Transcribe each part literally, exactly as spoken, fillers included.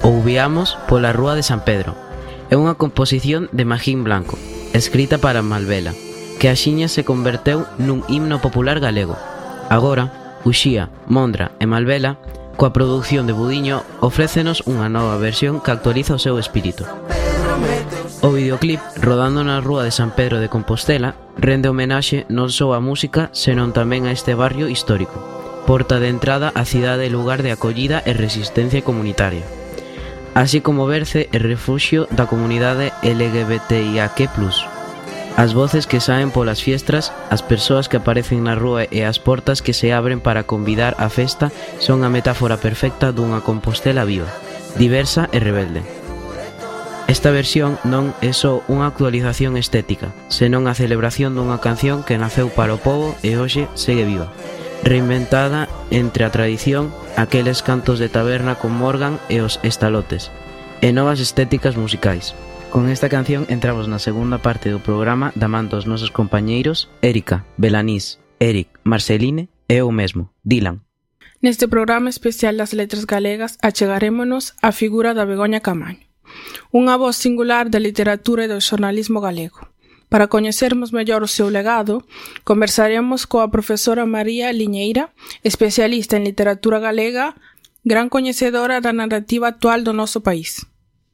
Ouviamos pola Rúa de San Pedro. É unha composición de Magín Blanco, escrita para Malvela, que axiña se converteu nun himno popular galego. Agora, Uxía, Mondra e Malvela, coa produción de Budiño, ofrécenos unha nova versión que actualiza o seu espírito. O videoclip, rodando na Rúa de San Pedro de Compostela, rende homenaxe non só á música, senón tamén a este barrio histórico, porta de entrada á cidade e lugar de acollida e resistencia comunitaria, así como berce e refuxio da comunidade L G B T I A Q plus. As voces que saen polas fiestras, as persoas que aparecen na rúa e as portas que se abren para convidar á festa son a metáfora perfecta dunha Compostela viva, diversa e rebelde. Esta versión non é só unha actualización estética, senón a celebración dunha canción que naceu para o pobo e hoxe segue viva, reinventada entre a tradición, aqueles cantos de taberna con Morgan e os estalotes, e novas estéticas musicais. Con esta canción entramos na segunda parte do programa da man dos nosos compañeiros Érica, Belanís, Eric, Marceline e eu mesmo, Dylan. Neste programa especial das letras galegas achegarémonos á figura da Begoña Camaño, unha voz singular da literatura e do xornalismo galego. Para coñecermos mellor o seu legado, conversaremos coa profesora María Liñeira, especialista en literatura galega, gran coñecedora da narrativa actual do noso país.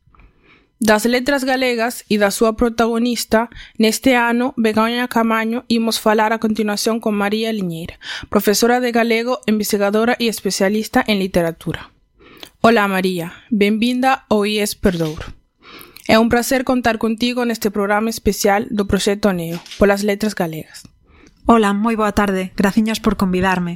Das letras galegas e da súa protagonista, neste ano, Begoña Camaño, imos falar a continuación con María Liñeira, profesora de galego, investigadora e especialista en literatura. Ola María, benvinda ao I E S Perdouro. É un placer contar contigo neste programa especial do Proxecto Neo, polas letras galegas. Ola, moi boa tarde, graciñas por convidarme.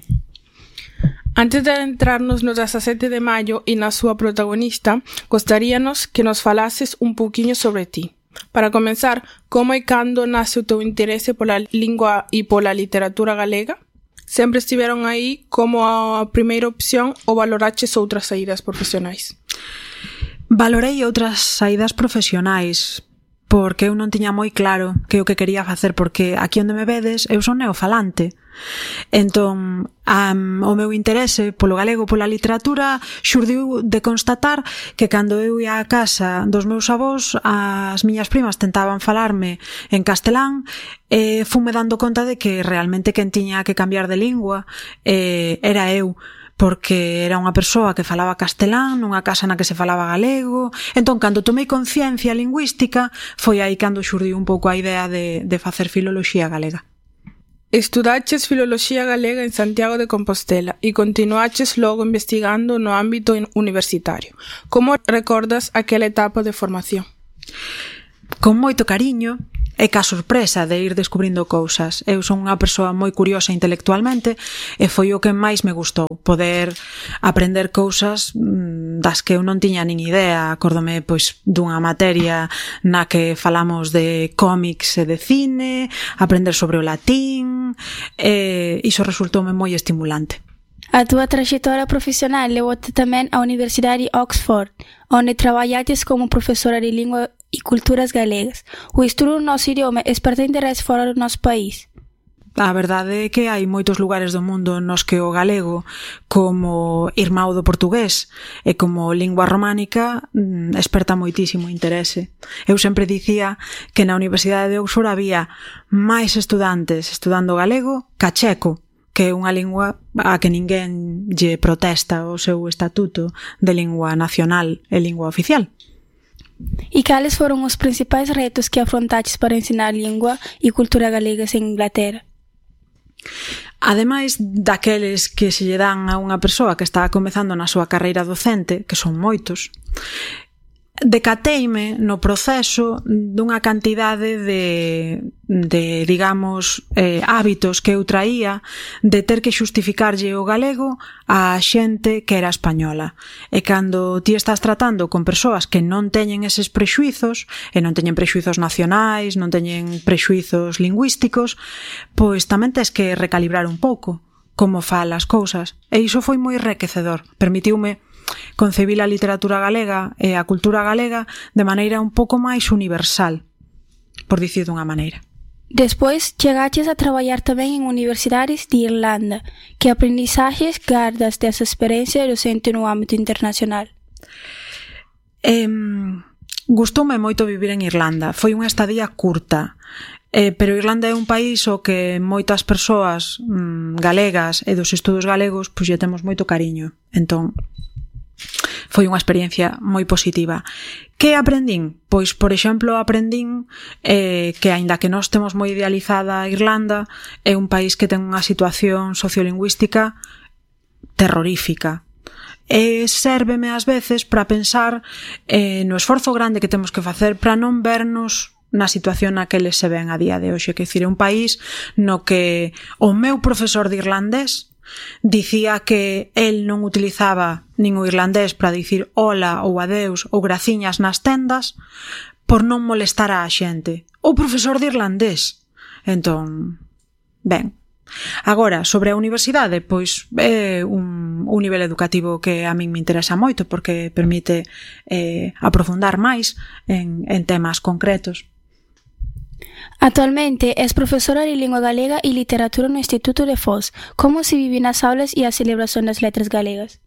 Antes de adentrarnos no dezasete de maio e na súa protagonista, gostaríanos que nos falases un pouquiño sobre ti. Para comenzar, como e cando nace o teu interese pola lingua e pola literatura galega? Sempre estiveron aí como a primeira opción ou valoraches outras saídas profesionais? Valorei outras saídas profesionais, porque eu non tiña moi claro que o que quería facer, porque aquí onde me vedes eu son neofalante. Entón, um, o meu interese polo galego, pola literatura, xurdiu de constatar que cando eu ia á casa dos meus avós, as miñas primas tentaban falarme en castelán, e fume dando conta de que realmente quen tiña que cambiar de lingua eh, era eu, porque era unha persoa que falaba castelán nunha casa na que se falaba galego. Entón, cando tomei conciencia lingüística, foi aí cando xurdiu un pouco a idea de, de facer filoloxía galega. Estudaches filoloxía galega en Santiago de Compostela e continuaches logo investigando no ámbito universitario. Como recordas aquela etapa de formación? Con moito cariño e ca sorpresa de ir descubrindo cousas. Eu son unha persoa moi curiosa intelectualmente e foi o que máis me gustou, poder aprender cousas das que eu non tiña nin idea. Acórdome pois dunha materia na que falamos de cómics e de cine, aprender sobre o latín, e iso resultoume moi estimulante. A túa traxectoria profesional levou-te tamén á Universidade de Oxford, onde traballates como profesora de lingua e culturas galegas. O estudo do noso idioma esperta interés fora do noso país. A verdade é que hai moitos lugares do mundo nos que o galego, como irmão do portugués e como lingua románica, esperta moitísimo interese. Eu sempre dicía que na Universidade de Oxford había máis estudantes estudando galego ca checo, que é unha lingua a que ninguén lle protesta o seu estatuto de lingua nacional e lingua oficial. E cales foron os principais retos que afrontaches para ensinar lingua e cultura galegas en Inglaterra? Ademais daqueles que se lle dan a unha persoa que está comezando na súa carreira docente, que son moitos, decateime no proceso dunha cantidade de, de digamos, eh, hábitos que eu traía de ter que xustificarlle o galego á xente que era española. E cando ti estás tratando con persoas que non teñen eses prexuizos, e non teñen prexuizos nacionais, non teñen prexuizos lingüísticos, pois tamén tes que recalibrar un pouco como fala as cousas. E iso foi moi enriquecedor. Permitiume concebir a literatura galega e a cultura galega de maneira un pouco máis universal, por dicir dunha maneira. Despois, chegaches a traballar tamén en universidades de Irlanda. Que aprendizaxes gardas desa experiencia docente no ámbito internacional? Eh, gustoume moito vivir en Irlanda. Foi unha estadía curta. Eh, pero Irlanda é un país o que moitas persoas mmm, galegas e dos estudos galegos pois lle temos moito cariño. Entón, foi unha experiencia moi positiva. Que aprendín? Pois, por exemplo, aprendín eh, que, aínda que nós temos moi idealizada a Irlanda, é un país que ten unha situación sociolingüística terrorífica. E sérveme ás veces para pensar eh, no esforzo grande que temos que facer para non vernos na situación na que eles se ven a día de hoxe. Que dicir, é un país no que o meu profesor de irlandés dicía que el non utilizaba nin o irlandés para dicir hola ou adeus ou graciñas nas tendas por non molestar a xente. O profesor de irlandés. Entón, ben. Agora, sobre a universidade, pois é un, un nivel educativo que a min me interesa moito porque permite eh, aprofundar máis en, en temas concretos. Actualmente es profesora de lingua galega y literatura no Instituto de Foz. Como se vive nas aulas e a celebración das letras galegas?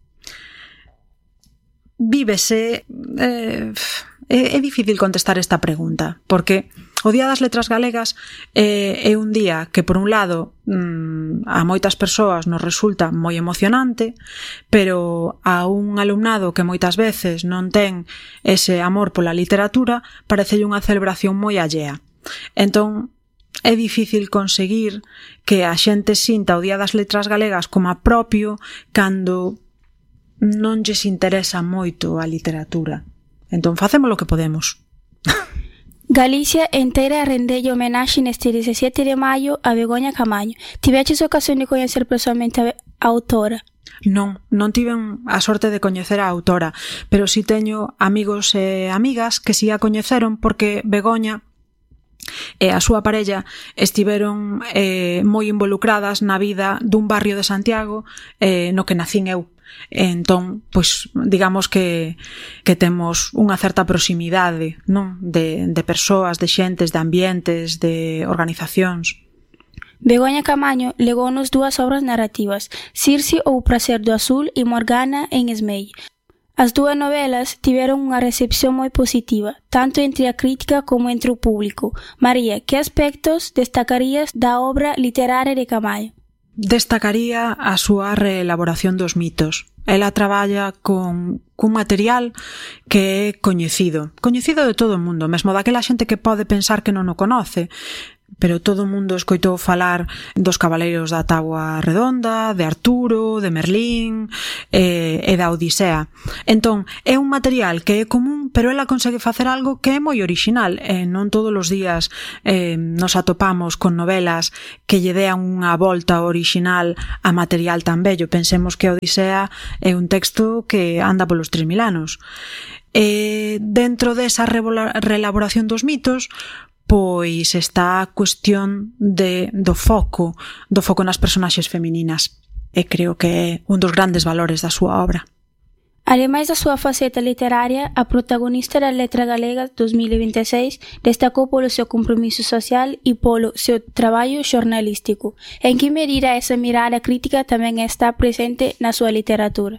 Vívese... Eh, é, é difícil contestar esta pregunta, porque o Día das Letras Galegas eh, é un día que, por un lado, mmm, a moitas persoas nos resulta moi emocionante, pero a un alumnado que moitas veces non ten ese amor pola literatura, parecelle unha celebración moi allea. Entón, é difícil conseguir que a xente sinta o Día das Letras Galegas como a propio cando non lles interesa moito a literatura. Entón, facemos o que podemos. Galicia entera rendelle homenaxe neste dezasete de maio a Begoña Camaño. Tiveches ocasión de coñecer personalmente a autora? Non, non tiven a sorte de coñecer a autora, pero si teño amigos e amigas que si a coñeceron porque Begoña e a súa parella estiveron eh, moi involucradas na vida dun barrio de Santiago eh, no que nacín eu. Entón, pois, digamos que, que temos unha certa proximidade, non? De, de persoas, de xentes, de ambientes, de organizacións. Begoña Camaño legounos dúas obras narrativas, Circe ou Prazer do Azul e Morgana en Esmei. As dúas novelas tiveron unha recepción moi positiva, tanto entre a crítica como entre o público. María, que aspectos destacarías da obra literaria de Camaño? Destacaría a súa reelaboración dos mitos. Ela traballa con cun material que é coñecido. Coñecido de todo o mundo, mesmo daquela xente que pode pensar que non o conoce. Pero todo o mundo escoitou falar dos Cabaleiros da Táboa Redonda, de Arturo, de Merlín e, e da Odisea. Entón, é un material que é común, pero ela consegue facer algo que é moi orixinal. E non todos os días eh, nos atopamos con novelas que lle dean unha volta orixinal a material tan bello. Pensemos que a Odisea é un texto que anda polos tres mil anos. E dentro desa reelaboración dos mitos, pois está a cuestión de, do foco, do foco nas personaxes femininas. E creo que é un dos grandes valores da súa obra. Ademais da súa faceta literaria, a protagonista das Letras Galegas dos mil vinte e seis destacou polo seu compromiso social e polo seu traballo xornalístico. En que medida esa mirada crítica tamén está presente na súa literatura?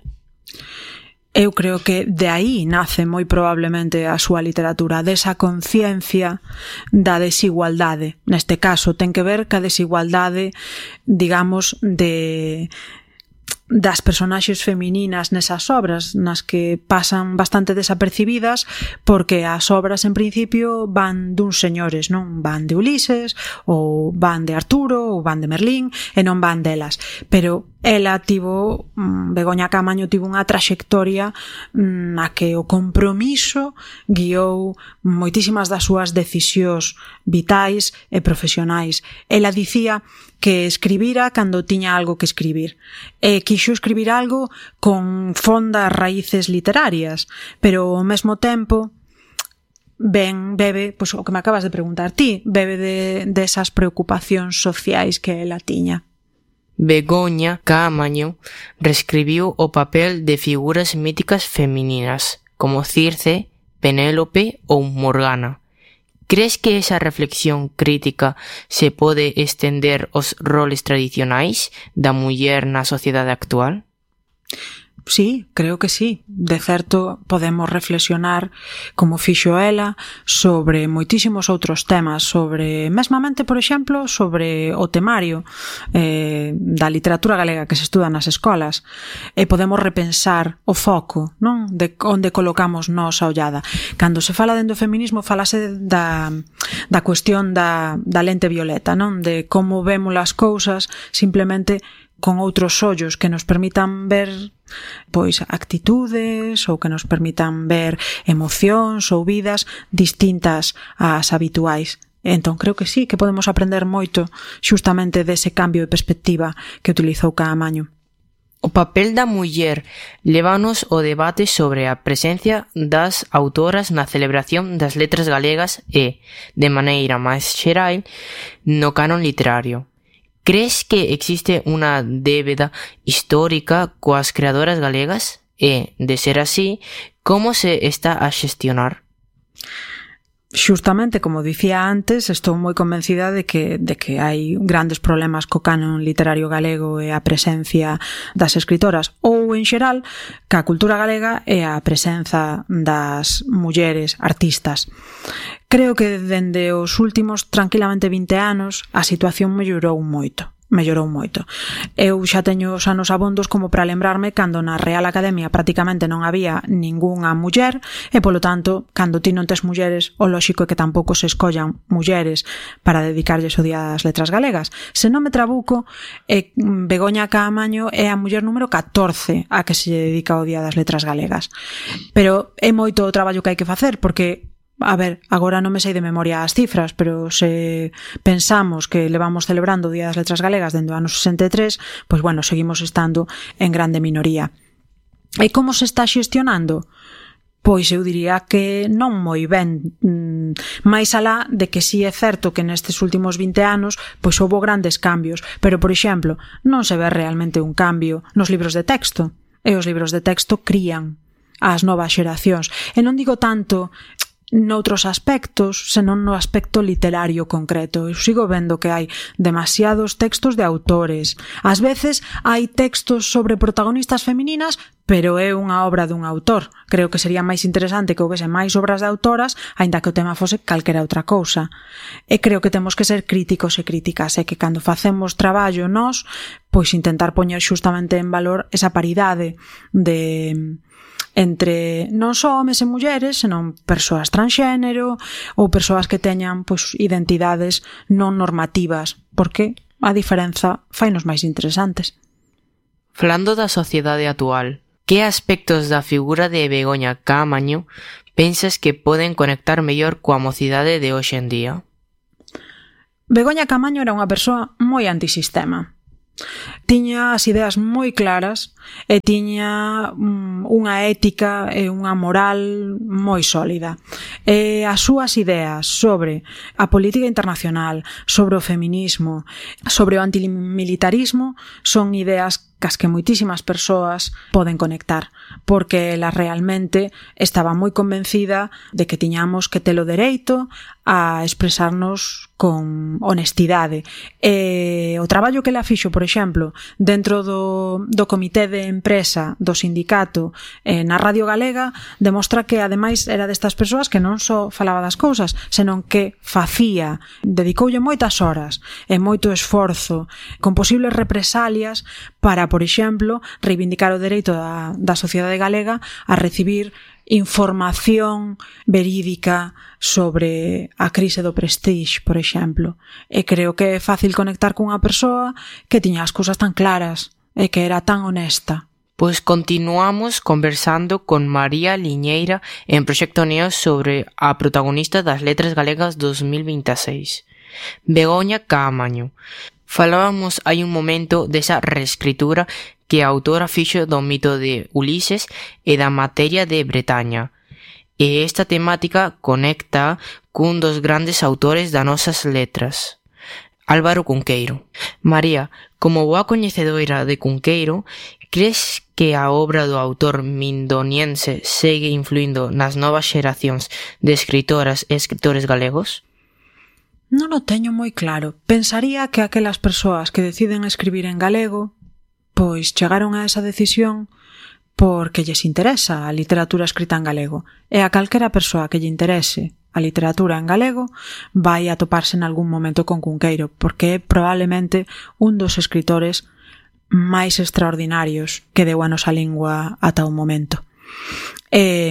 Eu creo que de aí nace moi probablemente a súa literatura, desa conciencia da desigualdade. Neste caso, ten que ver ca desigualdade, digamos, de das personaxes femininas nesas obras, nas que pasan bastante desapercibidas porque as obras en principio van duns señores, non? Van de Ulises, ou van de Arturo, ou van de Merlín, e non van delas. Pero ela tivo, Begoña Camaño tivo unha traxectoria na que o compromiso guiou moitísimas das súas decisións vitais e profesionais. Ela dicía que escribira cando tiña algo que escribir. E quixo escribir algo con fondas raíces literarias, pero ao mesmo tempo ben, bebe, pois o que me acabas de preguntar ti, bebe de, de esas preocupacións sociais que ela tiña. Begoña Camaño reescribiu o papel de figuras míticas femininas, como Circe, Penélope ou Morgana. Crees que esa reflexión crítica se pode estender aos roles tradicionais da muller na sociedade actual? Sí, creo que sí. De certo, podemos reflexionar, como fixo ela, sobre moitísimos outros temas, sobre, mesmamente, por exemplo, sobre o temario eh, da literatura galega que se estuda nas escolas. E podemos repensar o foco, non? De onde colocamos nós a ollada. Cando se fala dentro do feminismo, falase da, da cuestión da, da lente violeta, non? De como vemos as cousas simplemente con outros ollos que nos permitan ver pois actitudes ou que nos permitan ver emocións ou vidas distintas ás habituais. Entón, creo que sí, que podemos aprender moito xustamente dese cambio de perspectiva que utilizou Caamaño. O papel da muller lévanos ao debate sobre a presencia das autoras na celebración das letras galegas e, de maneira máis xeral, no canon literario. Crees que existe unha débeda histórica coas creadoras galegas? E, de ser así, como se está a xestionar? Xustamente, como dicía antes, estou moi convencida de que, de que hai grandes problemas co canon literario galego e a presencia das escritoras, ou, en xeral, ca cultura galega e a presenza das mulleres artistas. Creo que dende os últimos tranquilamente vinte anos a situación mellorou moito. mellorou moito. Eu xa teño os anos abondos como para lembrarme cando na Real Academia prácticamente non había ningunha muller e, polo tanto, cando ti non tes mulleres, o lóxico é que tampouco se escollan mulleres para dedicarlles o Día das Letras Galegas. Se non me trabuco, eh, Begoña Caamaño é a muller número catorce a que se dedica ao Día das Letras Galegas. Pero é moito o traballo que hai que facer, porque a ver, agora non me sei de memoria as cifras, pero se pensamos que levamos celebrando o Día das Letras Galegas dende o ano sesenta e tres, pois bueno, seguimos estando en grande minoría. E como se está xestionando? Pois eu diría que non moi ben, máis alá de que sí é certo que nestes últimos vinte anos pois houbo grandes cambios, pero, por exemplo, non se ve realmente un cambio nos libros de texto, e os libros de texto crían as novas xeracións. E non digo tanto noutros aspectos, senón no aspecto literario concreto. Eu sigo vendo que hai demasiados textos de autores. Ás veces hai textos sobre protagonistas femininas, pero é unha obra dun autor. Creo que sería máis interesante que houvese máis obras de autoras, aínda que o tema fose calquera outra cousa. E creo que temos que ser críticos e críticas, e que cando facemos traballo nós, pois intentar poñer xustamente en valor esa paridade de entre non só homes e mulleres, senón persoas transxénero ou persoas que teñan pois identidades non normativas, porque a diferenza fainos máis interesantes. Falando da sociedade actual, que aspectos da figura de Begoña Caamaño pensas que poden conectar mellor coa mocidade de hoxe en día? Begoña Caamaño era unha persoa moi antisistema. Tiña as ideas moi claras e tiña um, unha ética e unha moral moi sólida. E as súas ideas sobre a política internacional, sobre o feminismo, sobre o antimilitarismo son ideas cas que moitísimas persoas poden conectar, porque ela realmente estaba moi convencida de que tiñamos que ter o dereito a expresarnos con honestidade. E o traballo que ela fixo, por exemplo, dentro do, do comité de empresa do sindicato eh, na Radio Galega, demostra que ademais era destas persoas que non só falaba das cousas, senón que facía, dedicoulle moitas horas e moito esforzo, con posibles represalias para, por exemplo, reivindicar o dereito da, da sociedade galega a recibir información verídica sobre a crise do Prestige, por exemplo. E creo que é fácil conectar cunha persoa que tiña as cousas tan claras e que era tan honesta. Pois continuamos conversando con María Liñeira en Proxecto Neos sobre a protagonista das Letras Galegas dos mil veintiséis, Begoña Caamaño. Falábamos hai un momento desa reescritura que a autora fixo do mito de Ulises e da materia de Bretaña. E esta temática conecta cun dos grandes autores das nosas letras, Álvaro Cunqueiro. María, como boa coñecedoira de Cunqueiro, crees que a obra do autor mindoniense segue influindo nas novas xeracións de escritoras e escritores galegos? Non o teño moi claro. Pensaría que aquelas persoas que deciden escribir en galego, pois chegaron a esa decisión porque lles interesa a literatura escrita en galego. E a calquera persoa que lle interese a literatura en galego vai a toparse en algún momento con Cunqueiro, porque é probablemente un dos escritores máis extraordinarios que deu a nosa lingua ata o momento. E,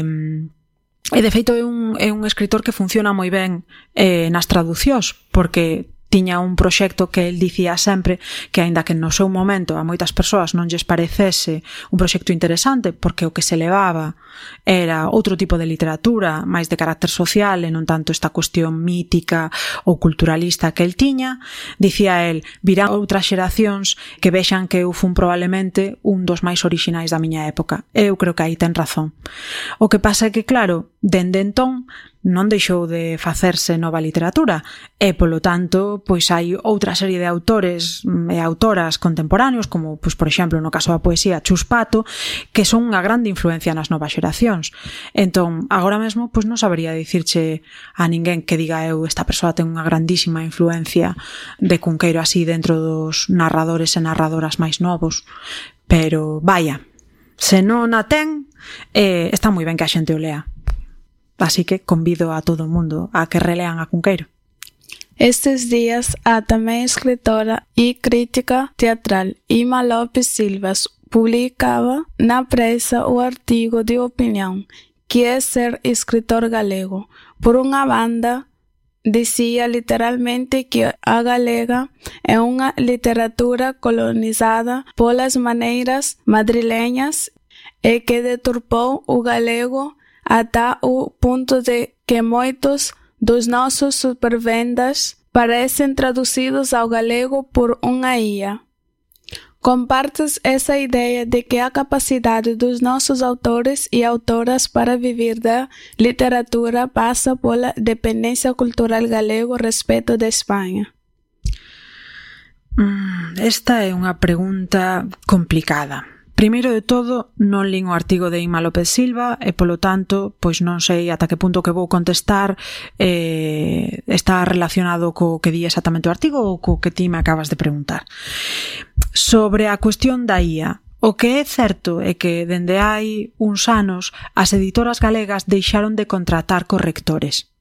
e de feito é un, é un escritor que funciona moi ben eh, nas traducións, porque tiña un proxecto que el dicía sempre que, aínda que no seu momento a moitas persoas non lles parecese un proxecto interesante, porque o que se levaba era outro tipo de literatura máis de carácter social e non tanto esta cuestión mítica ou culturalista que el tiña, dicía el, virán outras xeracións que vexan que eu fun probablemente un dos máis orixinais da miña época. Eu creo que aí ten razón. O que pasa é que, claro, dende entón non deixou de facerse nova literatura e, polo tanto, pois hai outra serie de autores e autoras contemporáneos, como, pois, por exemplo, no caso da poesía, Chus Pato, que son unha grande influencia nas novas xeracións. Entón, agora mesmo, pois non sabería dicirche a ninguén que diga eu, esta persoa ten unha grandísima influencia de Cunqueiro así dentro dos narradores e narradoras máis novos. Pero, vaya, se non a ten, eh, está moi ben que a xente o lea. Así que convido a todo o mundo a que relean a Cunqueiro. Estes días, a tamén escritora e crítica teatral Ima Lopes Silvas publicaba na prensa o artigo de opinión que é ser escritor galego. Por unha banda, dicía literalmente que a galega é unha literatura colonizada polas maneiras madrileñas e que deturpou o galego ata o punto de que moitos dos nosos supervendas parecen traducidos ao galego por unha I A. Compartes essa ideia de que a capacidade dos nossos autores e autoras para viver da literatura passa pola dependência cultural galego respecto da Espanha? Esta é unha pregunta complicada. Primeiro de todo, non lín o artigo de Ima López Silva e, polo tanto, pois non sei ata que punto que vou contestar eh, está relacionado co que di exactamente o artigo ou co que ti me acabas de preguntar. Sobre a cuestión da I A, o que é certo é que dende hai uns anos as editoras galegas deixaron de contratar correctores.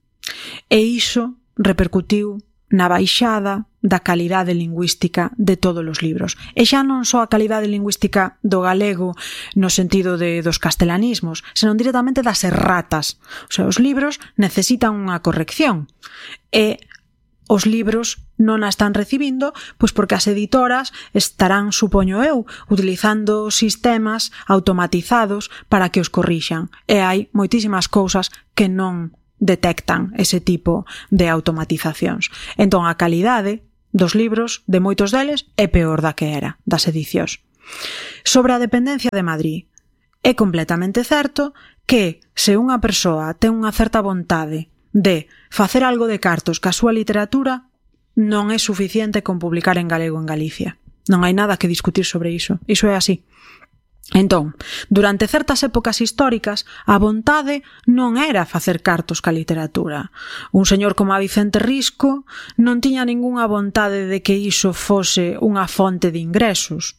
E iso repercutiu na baixada da calidade lingüística de todos os libros. E xa non só a calidade lingüística do galego no sentido de dos castelanismos, senón directamente das erratas. O sea, os libros necesitan unha corrección. E os libros non a están recibindo, pois porque as editoras estarán, supoño eu, utilizando sistemas automatizados para que os corrixan. E hai moitísimas cousas que non detectan ese tipo de automatizacións. Entón, a calidade dos libros, de moitos deles, é peor da que era, das edicións. Sobre a dependencia de Madrid, é completamente certo que se unha persoa ten unha certa vontade de facer algo de cartos ca súa literatura, non é suficiente con publicar en galego en Galicia. Non hai nada que discutir sobre iso. Iso é así. Entón, durante certas épocas históricas, a vontade non era facer cartos ca literatura. Un señor como a Vicente Risco non tiña ningunha vontade de que iso fose unha fonte de ingresos.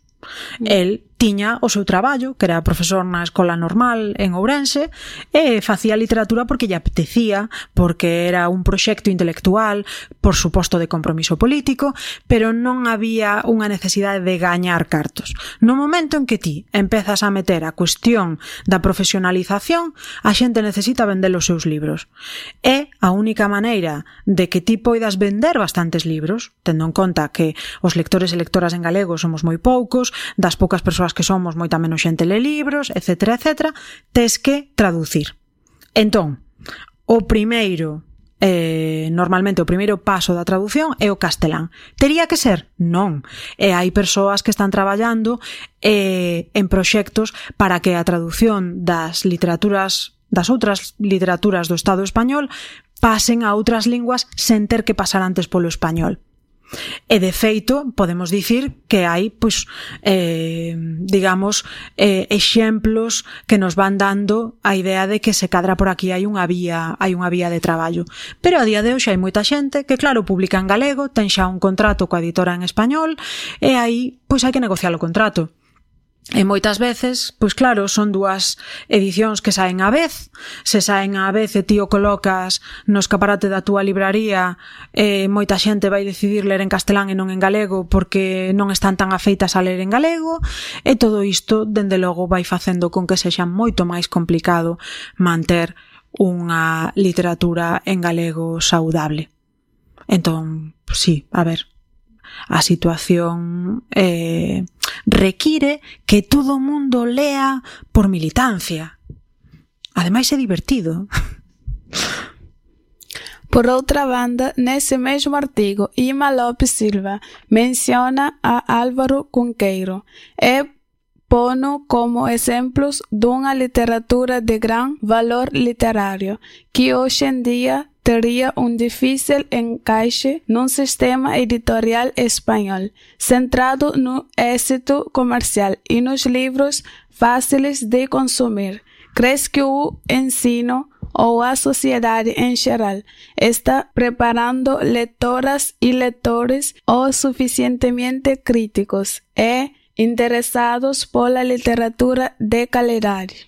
El tiña o seu traballo, que era profesor na escola normal en Ourense, e facía literatura porque lle apetecía, porque era un proxecto intelectual, por suposto de compromiso político, pero non había unha necesidade de gañar cartos. No momento en que ti empezas a meter a cuestión da profesionalización, a xente necesita vender os seus libros. É a única maneira de que ti poidas vender bastantes libros, tendo en conta que os lectores e lectoras en galego somos moi poucos, das poucas persoas que somos moita menos xente le libros, etcétera, etcétera, tes que traducir. Entón, o primeiro, eh, normalmente o primeiro paso da traducción é o castelán. Tería que ser? Non. E hai persoas que están traballando eh, en proxectos para que a traducción das literaturas, das outras literaturas do Estado español pasen a outras linguas sen ter que pasar antes polo español. E de feito, podemos dicir que hai, pois, eh, digamos, eh, exemplos que nos van dando a idea de que se cadra por aquí hai unha vía, hai unha vía de traballo. Pero a día de hoxe hai moita xente que, claro, publica en galego, ten xa un contrato coa editora en español, e aí, pois, hai que negociar o contrato. E moitas veces, pois claro, son dúas edicións que saen á vez. Se saen á vez e ti o colocas no escaparate da túa libraría, e moita xente vai decidir ler en castelán e non en galego porque non están tan afeitas a ler en galego, e todo isto, dende logo, vai facendo con que sexa moito máis complicado manter unha literatura en galego saudable. Entón, sí, a ver, a situación eh, require que todo o mundo lea por militancia. Ademais é divertido. Por outra banda, nesse mesmo artigo, Ima Lopes Silva menciona a Álvaro Cunqueiro e pono como exemplos dunha literatura de gran valor literario que hoxe en día teria un difícil encaixe nun sistema editorial español, centrado no éxito comercial e nos livros fáciles de consumir. Crees que o ensino ou a sociedade en xeral está preparando lectoras e lectores o suficientemente críticos e interesados pola literatura de calidade?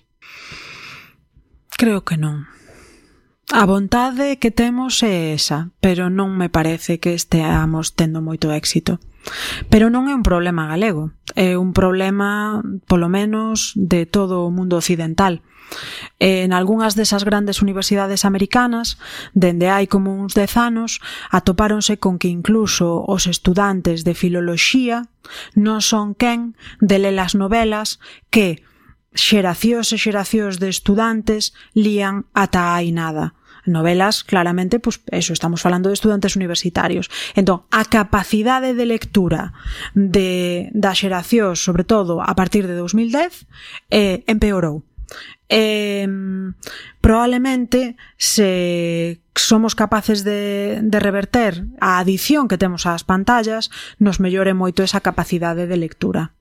Creo que non. A vontade que temos é esa, pero non me parece que esteamos tendo moito éxito. Pero non é un problema galego, é un problema, polo menos, de todo o mundo occidental. En algunhas desas grandes universidades americanas, dende hai como uns dez anos, atopáronse con que incluso os estudantes de filoloxía non son quen de ler as novelas que xeracións e xeracións de estudantes lían ata hai nada. Novelas, claramente, pues eso, estamos falando de estudantes universitarios. Entón, a capacidade de lectura de, da xeracións, sobre todo a partir de dos mil dez, eh, empeorou. Eh, probablemente, se somos capaces de, de reverter a adición que temos ás pantallas, nos mellore moito esa capacidade de lectura.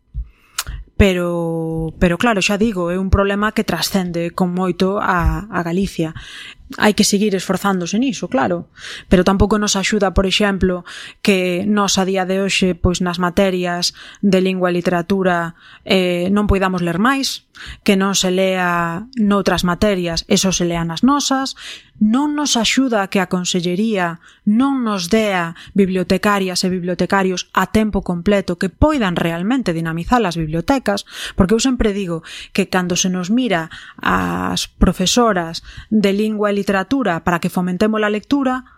Pero, pero claro, xa digo, é un problema que trascende con moito a, a Galicia. Hai que seguir esforzándose niso, claro, pero tampouco nos axuda, por exemplo, que nós a día de hoxe, pois nas materias de lingua e literatura eh, non poidamos ler máis, que non se lea noutras materias, eso se lea nas nosas. Non nos axuda que a Consellería non nos dea bibliotecarias e bibliotecarios a tempo completo que poidan realmente dinamizar as bibliotecas, porque eu sempre digo que cando se nos mira as profesoras de lingua e literatura para que fomentemos a lectura,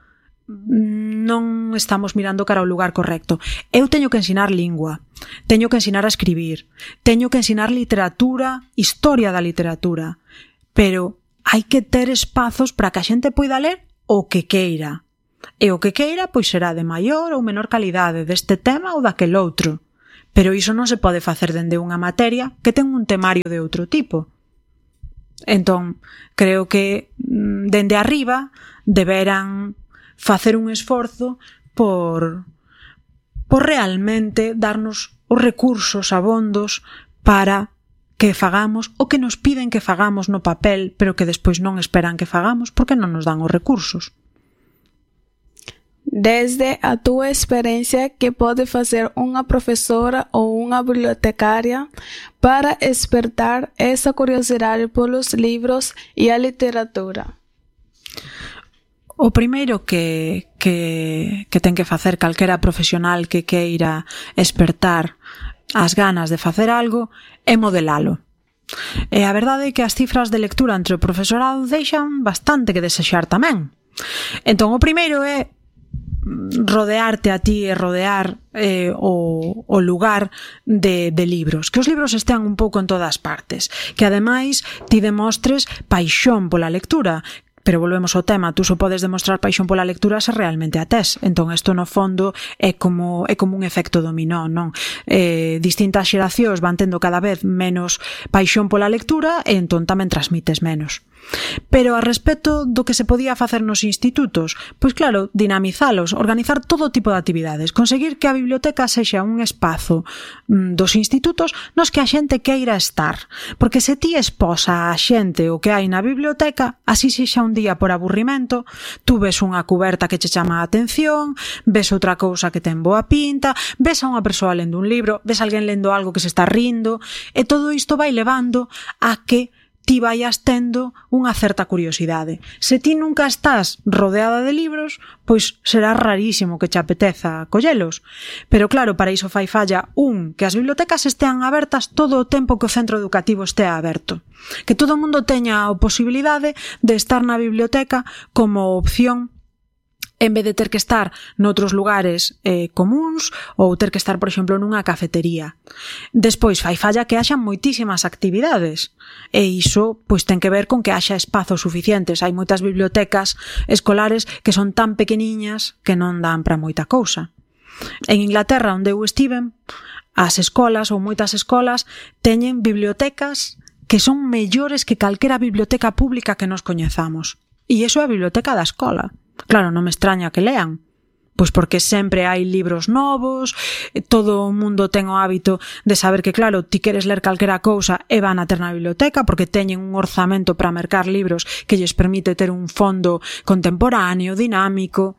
non estamos mirando cara ao lugar correcto. Eu teño que ensinar lingua, teño que ensinar a escribir, teño que ensinar literatura, historia da literatura, pero hai que ter espazos para que a xente poida ler o que queira. E o que queira, pois será de maior ou menor calidade deste tema ou daquel outro. Pero iso non se pode facer dende unha materia que ten un temario de outro tipo. Entón, creo que dende arriba deberán facer un esforzo por, por realmente darnos os recursos abondos para que fagamos o que nos piden que fagamos no papel, pero que despois non esperan que fagamos porque non nos dan os recursos. Desde a túa experiencia, que pode facer unha profesora ou unha bibliotecaria para despertar esa curiosidade polos libros e a literatura? O primeiro que, que, que ten que facer calquera profesional que queira despertar as ganas de facer algo é modelalo. E a verdade é que as cifras de lectura entre o profesorado deixan bastante que desexar tamén. Entón, o primeiro é rodearte a ti e rodear eh, o, o lugar de, de libros, que os libros estean un pouco en todas partes, que ademais ti demostres paixón pola lectura. Pero volvemos ao tema, tú só podes demostrar paixón pola lectura se realmente a tes. Entón, isto no fondo é como, é como un efecto dominó, non? Eh, distintas xeracións van tendo cada vez menos paixón pola lectura e entón tamén transmites menos. Pero a respecto do que se podía facer nos institutos, pois claro, dinamizalos, organizar todo tipo de actividades, conseguir que a biblioteca sexa un espazo mm, dos institutos nos que a xente queira estar. Porque se ti exposa a xente o que hai na biblioteca, así sexa un día por aburrimento, tú ves unha cuberta que che chama a atención, ves outra cousa que ten boa pinta, ves a unha persoa lendo un libro, ves a alguén lendo algo que se está rindo, e todo isto vai levando a que ti vayas tendo unha certa curiosidade. Se ti nunca estás rodeada de libros, pois será rarísimo que che apeteza collelos. Pero claro, para iso fai falla un, que as bibliotecas estean abertas todo o tempo que o centro educativo estea aberto. Que todo o mundo teña a posibilidade de estar na biblioteca como opción en vez de ter que estar noutros lugares eh, comuns ou ter que estar, por exemplo, nunha cafetería. Despois, fai falla que haxa moitísimas actividades e iso pois ten que ver con que haxa espazos suficientes. Hai moitas bibliotecas escolares que son tan pequeniñas que non dan para moita cousa. En Inglaterra, onde eu estiven, as escolas ou moitas escolas teñen bibliotecas que son mellores que calquera biblioteca pública que nos coñezamos. E iso é a biblioteca da escola. Claro, non me extraña que lean, pois porque sempre hai libros novos, todo o mundo ten o hábito de saber que, claro, ti queres ler calquera cousa e van a ter na biblioteca porque teñen un orzamento para mercar libros que lles permite ter un fondo contemporáneo, dinámico.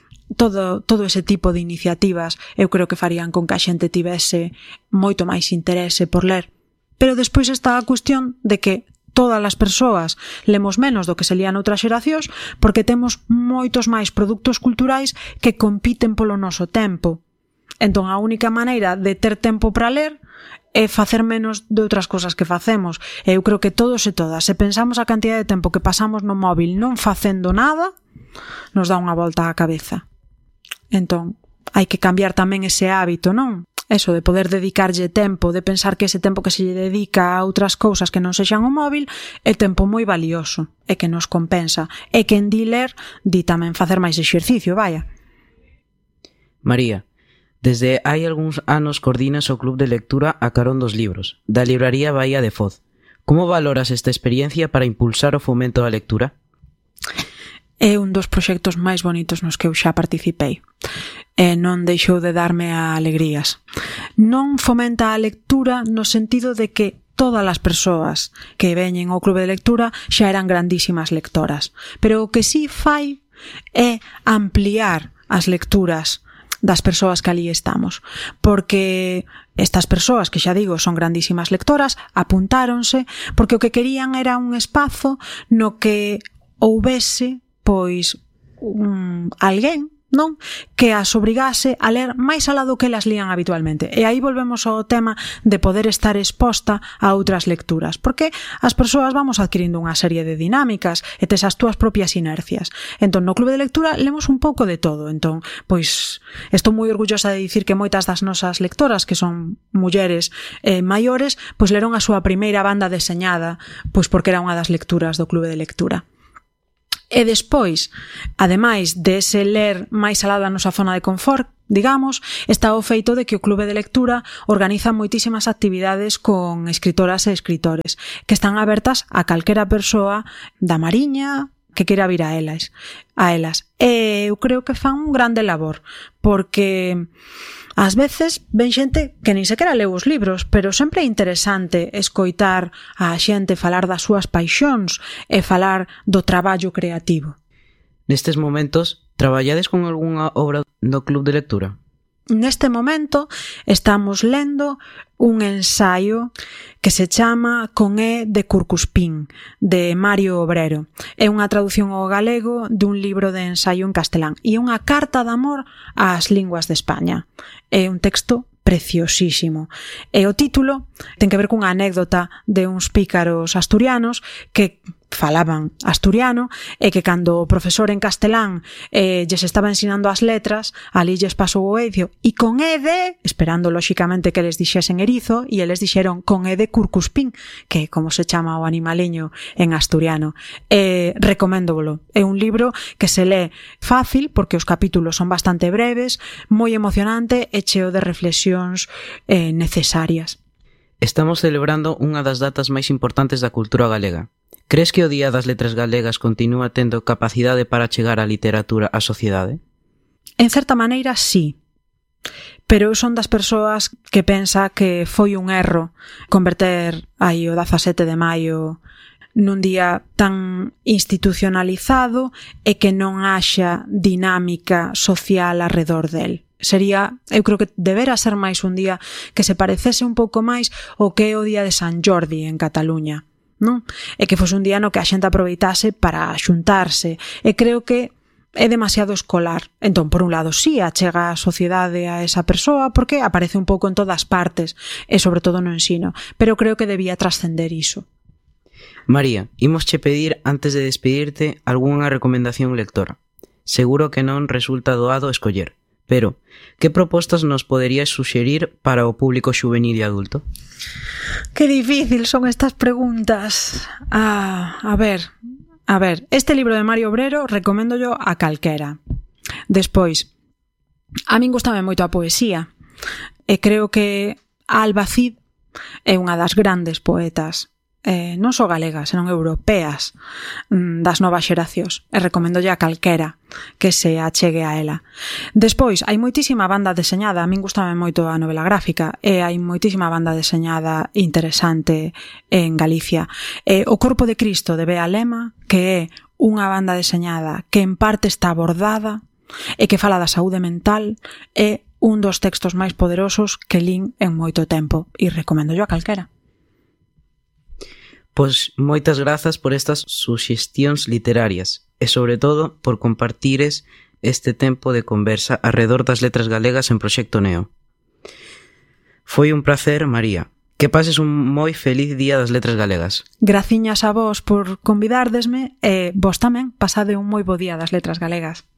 Todo, todo ese tipo de iniciativas eu creo que farían con que a xente tivese moito máis interese por ler. Pero despois está a cuestión de que todas as persoas lemos menos do que se lía noutras xeracións porque temos moitos máis produtos culturais que compiten polo noso tempo. Entón, a única maneira de ter tempo para ler é facer menos de outras cosas que facemos. E eu creo que todos e todas, se pensamos a cantidad de tempo que pasamos no móvil non facendo nada, nos dá unha volta á cabeza. Entón, hai que cambiar tamén ese hábito, non? Eso, de poder dedicarlle tempo, de pensar que ese tempo que se lle dedica a outras cousas que non sexan o móvil é tempo moi valioso e que nos compensa. E que en di ler, di tamén facer máis exercicio, vaya. María, desde hai algúns anos coordinas o Club de Lectura a carón dos libros, da libraría Bahía de Foz. Como valoras esta experiencia para impulsar o fomento da lectura? É un dos proxectos máis bonitos nos que eu xa participei e non deixou de darme a alegrías. Non fomenta a lectura no sentido de que todas as persoas que veñen ao clube de lectura xa eran grandísimas lectoras, pero o que sí fai é ampliar as lecturas das persoas que ali estamos, porque estas persoas, que xa digo, son grandísimas lectoras, apuntáronse porque o que querían era un espazo no que houbese pois un, alguén, non? Que as obrigase a ler máis alá do que elas lían habitualmente. E aí volvemos ao tema de poder estar exposta a outras lecturas, porque as persoas vamos adquirindo unha serie de dinámicas e tes as túas propias inercias. Entón, no clube de lectura lemos un pouco de todo. Entón, pois, estou moi orgullosa de dicir que moitas das nosas lectoras, que son mulleres eh, maiores, pois leron a súa primeira banda deseñada, pois porque era unha das lecturas do clube de lectura. E despois, ademais de ese ler máis alá da nosa zona de confort, digamos, está o feito de que o Clube de Lectura organiza moitísimas actividades con escritoras e escritores que están abertas a calquera persoa da Mariña que queira vir a elas. A elas. E eu creo que fan un grande labor, porque ás veces ven xente que nin sequera leu os libros, pero sempre é interesante escoitar a xente falar das súas paixóns e falar do traballo creativo. Nestes momentos, traballades con algunha obra no Club de Lectura? Neste momento estamos lendo un ensaio que se chama Con E de Curcuspín, de Mario Obrero. É unha traducción ao galego dun libro de ensaio en castelán e unha carta de amor ás linguas de España. É un texto preciosísimo. E o título ten que ver cunha anécdota de uns pícaros asturianos que falaban asturiano e que cando o profesor en castelán eh, lles estaba ensinando as letras, ali lles pasou o edio e con E de, esperando lóxicamente que les dixesen erizo, e eles dixeron con E de Curcuspín, que é como se chama o animaleño en asturiano. Eh, recoméndovolo. É un libro que se lee fácil porque os capítulos son bastante breves, moi emocionante e cheo de reflexións eh, necesarias. Estamos celebrando unha das datas máis importantes da cultura galega. Crees que o Día das Letras Galegas continúa tendo capacidade para chegar a literatura á sociedade? En certa maneira, sí. Pero eu son das persoas que pensa que foi un erro converter aí o dezasete de maio nun día tan institucionalizado e que non haxa dinámica social arredor del. Sería, eu creo que debera ser máis un día que se parecese un pouco máis o que é o día de San Jordi en Cataluña, non? E que fose un día no que a xente aproveitase para xuntarse. E creo que é demasiado escolar. Entón, por un lado, sí, achega a sociedade a esa persoa porque aparece un pouco en todas partes e sobre todo no ensino, pero creo que debía trascender iso. María, imosche pedir, antes de despedirte, algunha recomendación lectora. Seguro que non resulta doado escoller, pero que propostas nos poderías suxerir para o público xuvenil e adulto? Que difícil son estas preguntas. Ah, a ver, a ver, este libro de Mario Obrero recoméndollo a calquera. Despois, a min gustame moito a poesía e creo que Alba Cid é unha das grandes poetas, eh, non só galegas, senón europeas, das novas xeracións, e recomendolle a calquera que se achegue a ela. Despois, hai moitísima banda deseñada, a min gustame moito a novela gráfica, e hai moitísima banda deseñada interesante en Galicia. E O Corpo de Cristo de Bea Lema, que é unha banda deseñada que en parte está abordada e que fala da saúde mental, é un dos textos máis poderosos que lín en moito tempo, e recoméndollo a calquera. Pois moitas grazas por estas suxestións literarias e, sobre todo, por compartires este tempo de conversa arredor das letras galegas en Proxecto Neo. Foi un placer, María. Que pases un moi feliz día das letras galegas. Graciñas a vos por convidardesme e vos tamén pasade un moi bo día das letras galegas.